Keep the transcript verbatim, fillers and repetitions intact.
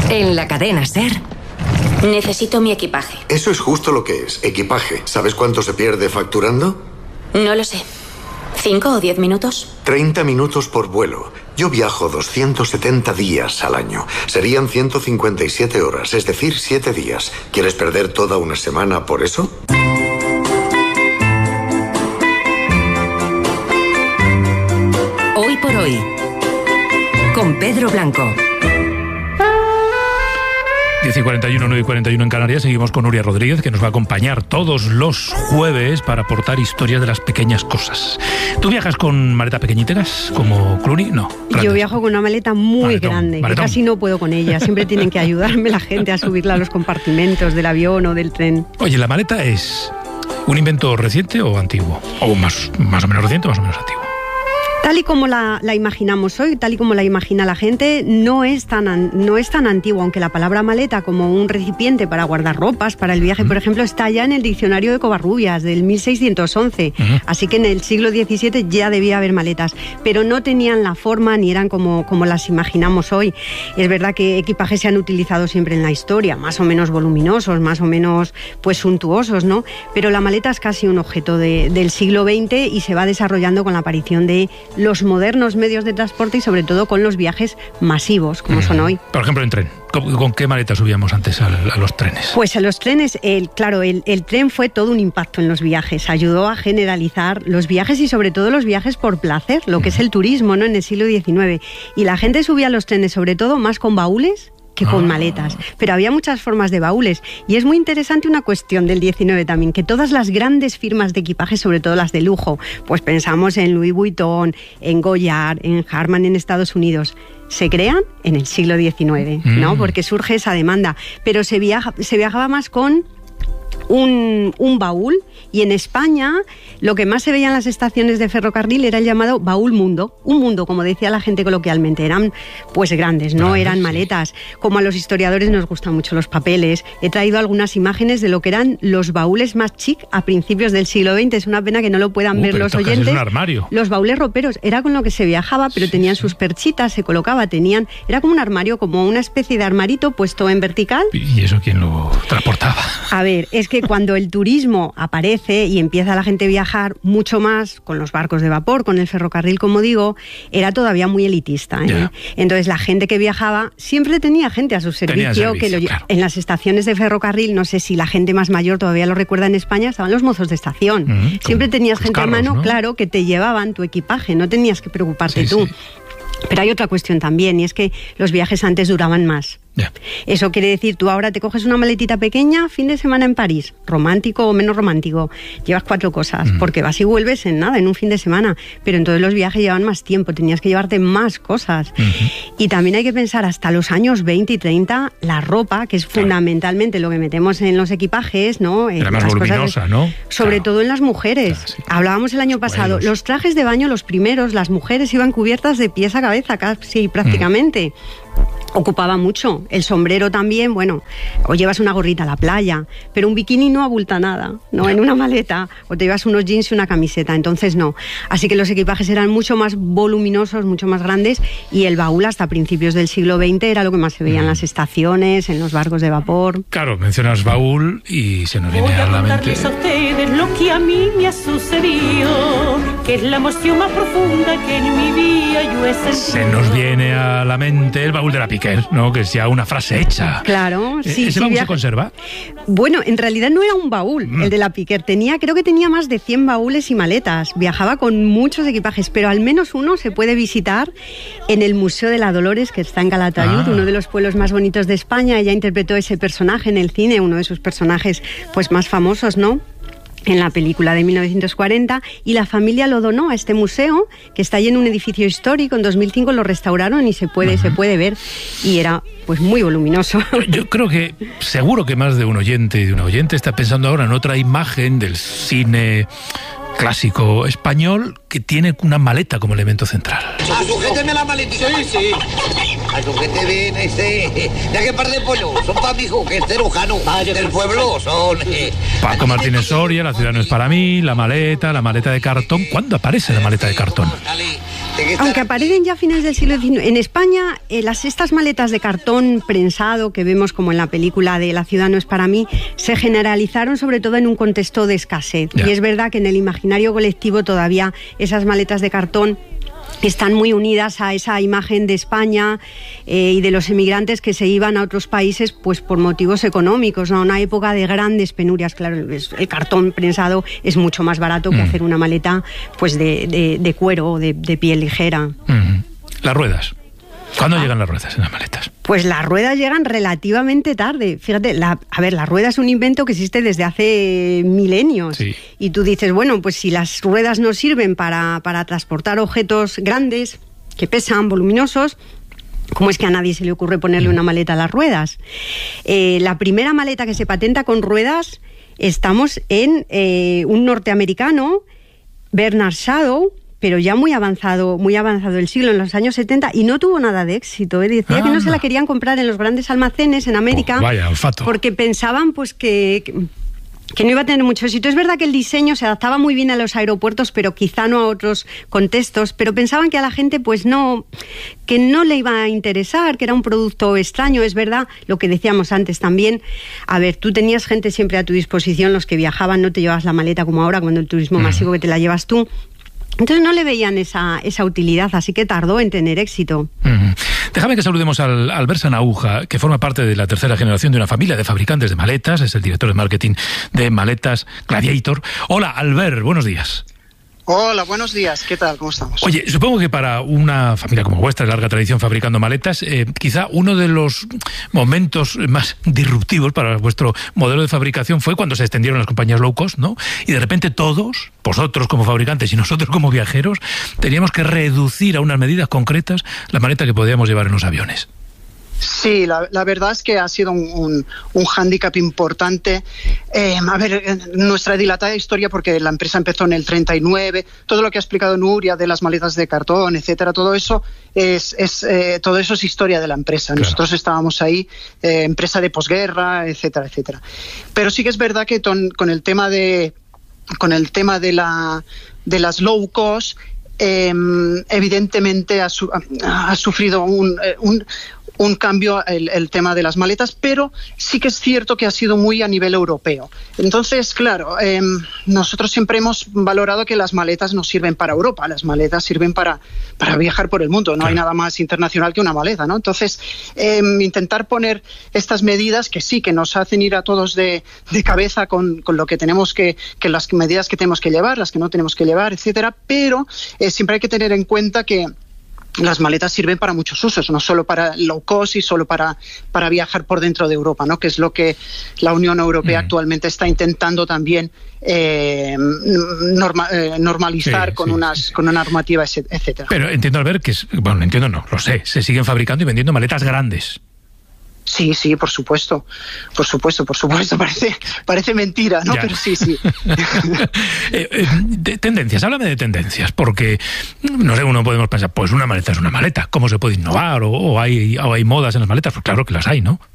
En la cadena SER. Necesito mi equipaje. Eso es justo lo que es, equipaje. ¿Sabes cuánto se pierde facturando? No lo sé. ¿Cinco o diez minutos? treinta minutos por vuelo. Yo viajo doscientos setenta días al año. Serían ciento cincuenta y siete horas, es decir, siete días. ¿Quieres perder toda una semana por eso? Hoy por hoy, con Pedro Blanco. diez y cuarenta y uno, nueve y cuarenta y uno en Canarias. Seguimos con Nuria Rodríguez, que nos va a acompañar todos los jueves para aportar historias de las pequeñas cosas. ¿Tú viajas con maletas pequeñitas, como Clooney? No. Grandes. Yo viajo con una maleta muy maletón, grande, maletón. Que casi no puedo con ella. Siempre tienen que ayudarme la gente a subirla a los compartimentos del avión o del tren. Oye, ¿la maleta es un invento reciente o antiguo? O más, más o menos reciente o más o menos antiguo. Tal y como la, la imaginamos hoy, tal y como la imagina la gente, no es tan no es tan antiguo, aunque la palabra maleta como un recipiente para guardar ropas, para el viaje, uh-huh. por ejemplo, está ya en el diccionario de Covarrubias del mil seiscientos once, uh-huh. así que en el siglo diecisiete ya debía haber maletas, pero no tenían la forma ni eran como, como las imaginamos hoy. Es verdad que equipajes se han utilizado siempre en la historia, más o menos voluminosos, más o menos pues suntuosos, ¿no? Pero la maleta es casi un objeto de, del siglo veinte y se va desarrollando con la aparición de los modernos medios de transporte y sobre todo con los viajes masivos, como mm. son hoy. Por ejemplo, en tren. ¿Con, con qué maleta subíamos antes a, a los trenes? Pues a los trenes, el, claro, el, el tren fue todo un impacto en los viajes. Ayudó a generalizar los viajes y sobre todo los viajes por placer, lo que mm. es el turismo, ¿no? En el siglo diecinueve. Y la gente subía a los trenes sobre todo más con baúles que con ah. maletas, pero había muchas formas de baúles y es muy interesante una cuestión del diecinueve también, que todas las grandes firmas de equipaje, sobre todo las de lujo, pues pensamos en Louis Vuitton, en Goyard, en Harman en Estados Unidos, se crean en el siglo diecinueve, mm. ¿no? Porque surge esa demanda, pero se, viaja, se viajaba más con Un, un baúl, y en España lo que más se veía en las estaciones de ferrocarril era el llamado baúl mundo, un mundo, como decía la gente coloquialmente, eran pues grandes, no grandes, eran maletas, sí. Como a los historiadores nos gustan mucho los papeles, he traído algunas imágenes de lo que eran los baúles más chic a principios del siglo veinte, es una pena que no lo puedan uh, ver los oyentes. Es un armario. Los baúles roperos, era con lo que se viajaba, pero sí, tenían sí. sus perchitas, se colocaba, tenían, era como un armario, como una especie de armarito puesto en vertical. ¿Y eso quién lo transportaba? A ver, es que cuando el turismo aparece y empieza la gente a viajar mucho más con los barcos de vapor, con el ferrocarril, como digo, era todavía muy elitista, ¿eh? Yeah. Entonces la gente que viajaba siempre tenía gente a su servicio, servicio que lo, claro. En las estaciones de ferrocarril, no sé si la gente más mayor todavía lo recuerda en España, estaban los mozos de estación. Mm-hmm. Siempre tenías gente carros, a mano, ¿no? Claro, que te llevaban tu equipaje, no tenías que preocuparte sí, tú. Sí. Pero hay otra cuestión también, y es que los viajes antes duraban más. Yeah. Eso quiere decir, tú ahora te coges una maletita pequeña, fin de semana en París, romántico o menos romántico, llevas cuatro cosas, mm. porque vas y vuelves en nada, en un fin de semana, pero entonces los viajes llevan más tiempo, tenías que llevarte más cosas. Mm-hmm. Y también hay que pensar, hasta los años veinte y treinta, la ropa, que es claro. fundamentalmente lo que metemos en los equipajes, ¿no? Era más voluminosa, ¿no? Sobre claro. todo en las mujeres. Claro, sí. Hablábamos el año los pasado, vuelos. Los trajes de baño, los primeros, las mujeres iban cubiertas de pies a cabeza, casi prácticamente. Mm. Ocupaba mucho. El sombrero también, bueno, o llevas una gorrita a la playa, pero un bikini no abulta nada, ¿no? En una maleta, o te llevas unos jeans y una camiseta, entonces no. Así que los equipajes eran mucho más voluminosos, mucho más grandes, y el baúl hasta principios del siglo veinte era lo que más se veía mm. en las estaciones, en los barcos de vapor. Claro, mencionas baúl y se nos viene Voy a, a la mente... contarles a ustedes lo que a mí me ha sucedido, que es la emoción más profunda que en mi vida yo he sentido. Se nos viene a la mente el baúl de la Piquer, ¿no? Que es ya una frase hecha. Claro, sí. ¿Ese sí, baúl viaja... se conserva? Bueno, en realidad no era un baúl, mm. el de la Piquer. Tenía, creo que tenía más de cien baúles y maletas. Viajaba con muchos equipajes, pero al menos uno se puede visitar en el Museo de la Dolores, que está en Calatayud, ah. uno de los pueblos más bonitos de España. Ella interpretó ese personaje en el cine, uno de sus personajes pues más famosos, ¿no? En la película de mil novecientos cuarenta, y la familia lo donó a este museo, que está ahí en un edificio histórico. En dos mil cinco lo restauraron y se puede, uh-huh. se puede ver, y era pues muy voluminoso. Yo, yo creo que seguro que más de un oyente y de una oyente está pensando ahora en otra imagen del cine clásico español que tiene una maleta como elemento central. Ah, sujéteme la maletita. Sí, sí. Ah, sujete bien ese. Ya que par de pollo. Son para mi hijo, que es cerujano. Del pueblo son. Paco Martínez Soria, La ciudad no es para mí, la maleta, la maleta de cartón. ¿Cuándo aparece la maleta de cartón? Aunque aparecen ya a finales del siglo diecinueve, en España eh, las, estas maletas de cartón prensado que vemos como en la película de La ciudad no es para mí, se generalizaron sobre todo en un contexto de escasez. Ya. Y es verdad que en el imaginario colectivo todavía esas maletas de cartón están muy unidas a esa imagen de España eh, y de los emigrantes que se iban a otros países pues por motivos económicos, ¿no? Una época de grandes penurias. Claro, el cartón prensado es mucho más barato que mm. hacer una maleta pues de, de, de cuero o de, de piel ligera. Mm. Las ruedas. ¿Cuándo ah. llegan las ruedas en las maletas? Pues las ruedas llegan relativamente tarde. Fíjate, la, a ver, la rueda es un invento que existe desde hace milenios. Sí. Y tú dices, bueno, pues si las ruedas no sirven para, para transportar objetos grandes, que pesan, voluminosos, ¿cómo es que a nadie se le ocurre ponerle una maleta a las ruedas? Eh, la primera maleta que se patenta con ruedas, estamos en eh, un norteamericano, Bernard Shadow, pero ya muy avanzado, muy avanzado el siglo, en los años setenta, y no tuvo nada de éxito, ¿eh? Decía ah, que no se la querían comprar en los grandes almacenes en América, oh, vaya, olfato. Porque pensaban pues que, que, que no iba a tener mucho éxito. Es verdad que el diseño se adaptaba muy bien a los aeropuertos, pero quizá no a otros contextos, pero pensaban que a la gente pues no, que no le iba a interesar, que era un producto extraño. Es verdad, lo que decíamos antes también, a ver, tú tenías gente siempre a tu disposición, los que viajaban, no te llevas la maleta como ahora, cuando el turismo masivo que te la llevas tú. Entonces no le veían esa, esa utilidad, así que tardó en tener éxito. Mm. Déjame que saludemos al Albert Sanauja, que forma parte de la tercera generación de una familia de fabricantes de maletas, es el director de marketing de Maletas Gladiator. Hola, Albert, buenos días. Hola, buenos días. ¿Qué tal? ¿Cómo estamos? Oye, supongo que para una familia como vuestra, de larga tradición fabricando maletas, eh, quizá uno de los momentos más disruptivos para vuestro modelo de fabricación fue cuando se extendieron las compañías low cost, ¿no? Y de repente todos, vosotros como fabricantes y nosotros como viajeros, teníamos que reducir a unas medidas concretas la maleta que podíamos llevar en los aviones. Sí, la, la verdad es que ha sido un, un, un hándicap importante. Eh, a ver, nuestra dilatada historia, porque la empresa empezó en el treinta y nueve, todo lo que ha explicado Nuria de las maletas de cartón, etcétera, todo eso es, es eh, todo eso es historia de la empresa. Claro. Nosotros estábamos ahí, eh, empresa de posguerra, etcétera, etcétera. Pero sí que es verdad que ton, con el tema de con el tema de la de las low cost, eh, evidentemente ha, su, ha, ha sufrido un, un un cambio el, el tema de las maletas, pero sí que es cierto que ha sido muy a nivel europeo. Entonces, claro, eh, nosotros siempre hemos valorado que las maletas no sirven para Europa, las maletas sirven para, para viajar por el mundo, no hay nada más internacional que una maleta, ¿no? Entonces, eh, intentar poner estas medidas que sí, que nos hacen ir a todos de, de cabeza con, con lo que tenemos que, que las medidas que tenemos que llevar, las que no tenemos que llevar, etcétera, pero eh, siempre hay que tener en cuenta que las maletas sirven para muchos usos, no solo para low cost y solo para, para viajar por dentro de Europa, ¿no? Que es lo que la Unión Europea mm. actualmente está intentando también eh, norma, eh, normalizar sí, con, sí, unas, sí. con una normativa, etcétera. Pero entiendo, Albert, que, es, bueno, entiendo no, lo sé, se siguen fabricando y vendiendo maletas grandes. Sí, sí, por supuesto, por supuesto, por supuesto, parece, parece mentira, ¿no? Ya. Pero sí, sí. eh, eh, de tendencias, háblame de tendencias, porque, no sé, uno podemos pensar, pues una maleta es una maleta, ¿cómo se puede innovar? O, o, hay, o hay modas en las maletas, pues claro que las hay, ¿no?